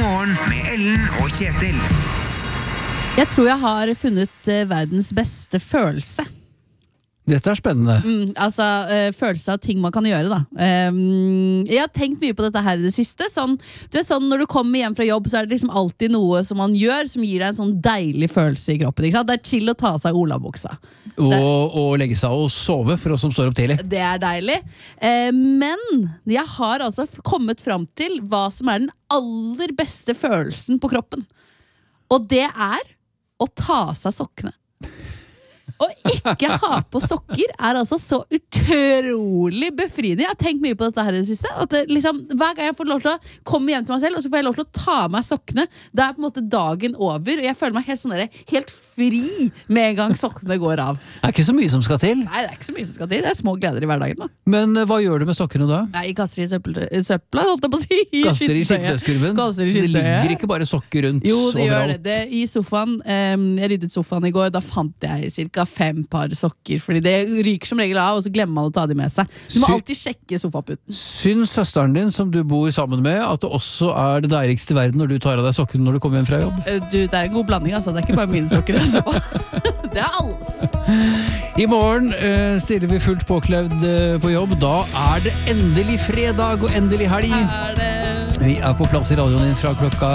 morgen med Ellen og Kjetil. Jeg tror jeg har funnet verdens beste følelse. Dette spennende. Følelse av ting man kan gjøre da. Jeg har tenkt mye på dette her i det siste. Sånn, du vet, sånn, når du kommer hjem fra jobb, så er det liksom alltid noe som man gjør som gir deg en sånn deilig følelse i kroppen. Ikke sant? Det er chill å ta seg olabuksa. Og legge seg og sove for oss som står opp tidlig. Det er deilig. Men jeg har altså kommet fram til hva som er den aller beste følelsen på kroppen. Og det er å ta av seg sokkene. Å ikke ha på sokker er altså så utrolig befriende. Jeg har tenkt mye på dette her i det siste. At det, liksom, hver gang jeg får lov til å komme hjem til meg selv, og så får jeg lov til å ta av meg sokkene, da er på en måte dagen over. Og jeg føler meg helt, sånn der, helt fri med en gang sokkene går av. Det er ikke så mye som skal til. Nei, det er ikke så mye som skal til. Det er små gleder i hverdagen da. Men hva gjør du med sokkene da? Nei, jeg kaster i søpla, holdt jeg på å si. Kaster i skittentøyskurven? Det ligger ikke bare sokker rundt overalt? Jo, det gjør overalt. det. I sofaen, jeg ryddet sofaen i går, da fant jeg cirka 5 par sokker, fordi det ryker som regel av, og så glemmer man å ta de med seg. Du må alltid sjekke sofaputen. Syns søsteren din, som du bor sammen med, at det også er det deiligste i verden når du tar av deg sokken når du kommer hjem fra jobb? Du, det er en god blanding, altså. Det er ikke bare mine sokker. Altså. Det er alles. I morgen stiller vi fullt påklevd på jobb. Da er det endelig fredag og endelig helg. Er det... Vi er på plass i radioen din fra klokka